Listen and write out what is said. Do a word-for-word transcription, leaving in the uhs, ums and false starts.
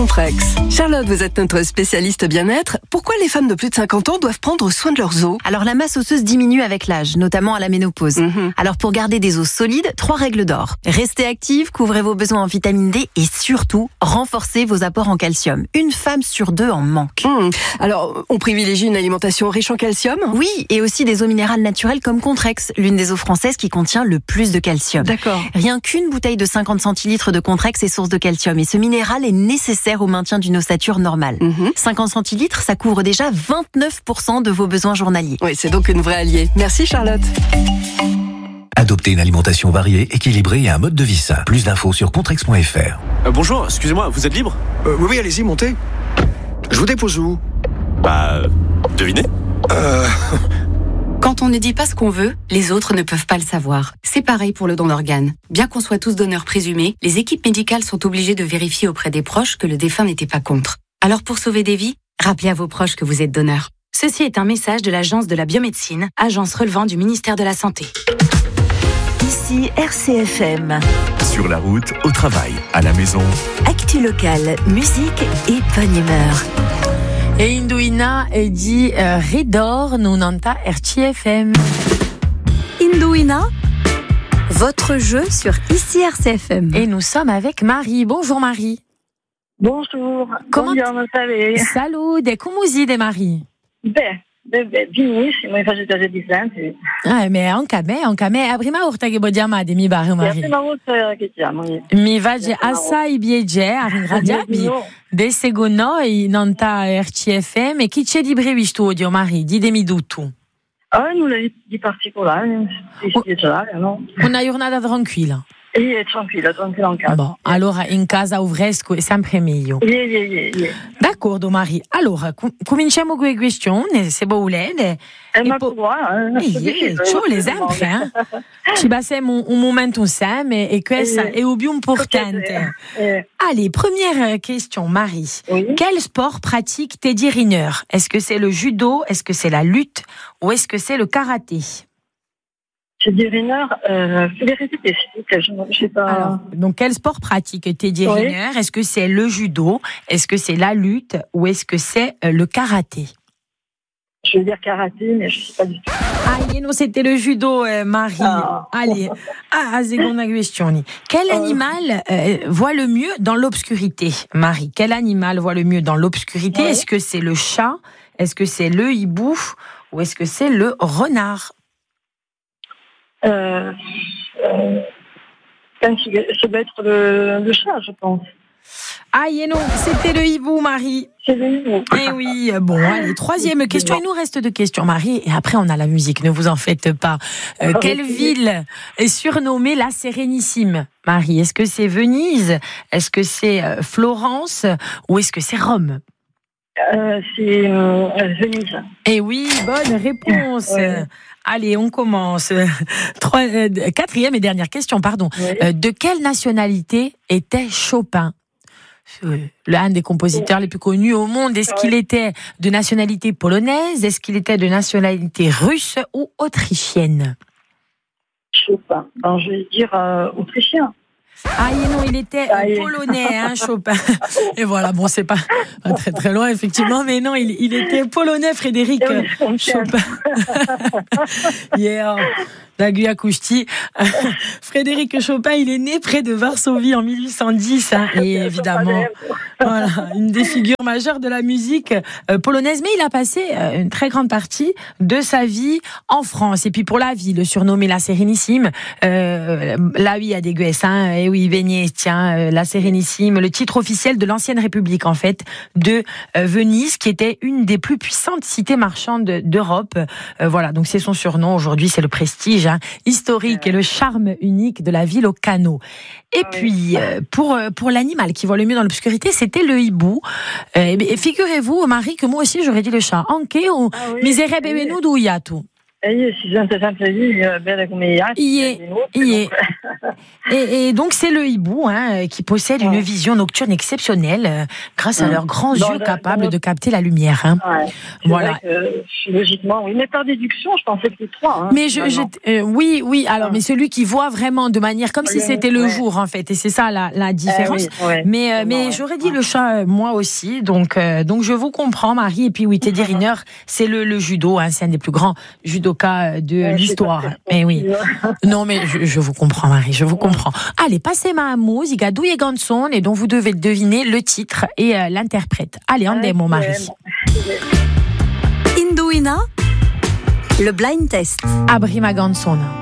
Contrex. Charlotte, vous êtes notre spécialiste bien-être. Pourquoi les femmes de plus de cinquante ans doivent prendre soin de leurs os ? Alors la masse osseuse diminue avec l'âge, notamment à la ménopause. Mmh. Alors pour garder des os solides, trois règles d'or. Restez active, couvrez vos besoins en vitamine D et surtout, renforcez vos apports en calcium. Une femme sur deux en manque. Mmh. Alors, on privilégie une alimentation riche en calcium ? Oui, et aussi des eaux minérales naturelles comme Contrex, l'une des eaux françaises qui contient le plus de calcium. D'accord. Rien qu'une bouteille de cinquante centilitres de Contrex est source de calcium et ce minéral est nécessaire au maintien d'une ossature normale. Mmh. cinquante centilitres, ça couvre déjà vingt-neuf pour cent de vos besoins journaliers. Oui, c'est donc une vraie alliée. Merci Charlotte. Adoptez une alimentation variée, équilibrée et un mode de vie sain. Plus d'infos sur contrex point f r. Euh, bonjour, excusez-moi, vous êtes libre ? euh, Oui, oui, allez-y, montez. Je vous dépose où ? Bah, euh, devinez. Euh... Quand on ne dit pas ce qu'on veut, les autres ne peuvent pas le savoir. C'est pareil pour le don d'organes. Bien qu'on soit tous donneurs présumés, les équipes médicales sont obligées de vérifier auprès des proches que le défunt n'était pas contre. Alors pour sauver des vies, rappelez à vos proches que vous êtes donneur. Ceci est un message de l'Agence de la biomédecine, agence relevant du ministère de la Santé. Ici R C F M. Sur la route, au travail, à la maison. Actu locale, musique et bonne humeur. E Induina e di uh, Ridor Nunanta R C F M. Induina, votre jeu sur Ici R C F M. Et nous sommes avec Marie. Bonjour Marie. Bonjour. Comment Buongiorno, salve. Salute, come siete Marie? Beh, beh, beh, benissimo, mi faccio piacere di sentire. Ah, ma anche a me, anche a me. È la prima volta che vogliamo chiamare, mi pare È la Marie. prima volta che chiamo. Mi face assai piacere a ringraziarvi di seguire noi in R C F M. E chi c'è di brevi studio, Marie? Ditemi tutto. Ah, nulla di, di particolare, di speciale, no? Una giornata tranquilla. E tranquilla, tranquilla in casa. Bon, allora in casa o fresco è sempre meglio. Yeah, yeah, yeah, yeah. D'accordo, Marie. Allora, com- cominciamo con le questioni, se volete. E ma po- qua, eh? Eh, c'ho l'esempio, eh? Ci passiamo un, un momento insieme e questa Eh, è il più importante. Eh, Allez, première question, Marie. Oui. Quel sport pratique Teddy Riner? Est-ce que c'est le judo? Est-ce que c'est la lutte? Ou est-ce que c'est le karaté? je dirais une heure, euh, les répéter, s'il vous plaît, je ne sais pas. Alors, donc, quel sport pratique Teddy Oui. Riner? Est-ce que c'est le judo? Est-ce que c'est la lutte? Ou est-ce que c'est euh, le karaté? Je veux dire karaté, mais je ne sais pas du tout. Ah, non, c'était le judo, euh, Marie. Ah. Allez, ah, seconda question. Quel Ah. animal euh, voit le mieux dans l'obscurité, Marie? Quel animal voit le mieux dans l'obscurité? Oui. Est-ce que c'est le chat? Est-ce que c'est le hibou? Ou est-ce que c'est le renard? Euh, euh, ça doit être le, le chat, je pense. Ah, non, c'était le hibou, Marie. C'est le hibou. Eh oui, bon, allez, troisième question. Il nous reste deux questions, Marie, et après on a la musique, ne vous en faites pas. Euh, quelle ville est surnommée la Sérénissime, Marie? Est-ce que c'est Venise? Est-ce que c'est euh, Florence? Ou est-ce que c'est Rome? Euh, c'est euh, Venise. Eh oui, bonne réponse. Ouais. Allez, on commence. Trois, euh, quatrième et dernière question, pardon. Ouais. Euh, de quelle nationalité était Chopin? Euh, L'un des compositeurs les plus connus au monde. Est-ce qu'il était de nationalité polonaise? Est-ce qu'il était de nationalité russe ou autrichienne? Chopin. Alors, je vais dire euh, autrichien. Ah non, il était Ah, il- polonais, hein, Chopin. Et voilà, bon, c'est pas, pas très très loin, effectivement, mais non, il, il était polonais, Frédéric Eh oui, je confirme. Chopin. Yeah. Daguia Kouchti. Frédéric Chopin, il est né près de Varsovie en mille huit cent dix, hein, et évidemment, voilà, une des figures majeures de la musique euh, polonaise, mais il a passé euh, une très grande partie de sa vie en France. Et puis pour la ville, surnommée la Sérénissime, euh, là oui, il y a des guesses, hein, et oui, Venise, tiens, euh, la Sérénissime, le titre officiel de l'ancienne République, en fait, de euh, Venise, qui était une des plus puissantes cités marchandes d'Europe. Euh, voilà, donc c'est son surnom aujourd'hui, c'est le prestige hein, historique et le charme unique de la ville au canot. Et puis, euh, pour, pour l'animal qui voit le mieux dans l'obscurité, c'était le hibou. Euh, et figurez-vous, Marie, que moi aussi, j'aurais dit le chat. Anke ou Ah oui. miserebe menudo iatu. E si sono sempre lì, bene come gli altri. Il est, il est. Et, et donc c'est le hibou hein, qui possède une vision nocturne exceptionnelle euh, grâce à leurs grands Dans yeux le- capables dans le- de capter la lumière. Hein. Ouais. C'est Voilà. vrai que, logiquement, oui. Mais par déduction, je pensais que c'était trois. Hein, Mais je, je euh, oui, oui. Alors, Ah. mais celui qui voit vraiment de manière comme si Oui, c'était le ouais. jour en fait, et c'est ça la, la différence. Eh oui, ouais. Mais, euh, Non, mais ouais. j'aurais dit le chat euh, moi aussi. Donc, euh, donc je vous comprends, Marie. Et puis oui, Teddy Riner, c'est le, le judo. Hein, c'est un des plus grands judokas de Ouais, l'histoire. je sais pas, Mais oui. c'est- Non, mais je, je vous comprends, Marie. Je vous comprends. Allez, passez ma musica Douye Ganson et dont vous devez deviner le titre et euh, l'interprète. Allez, andiamo, Marie. Indouina, le blind test. Abrima Ganson.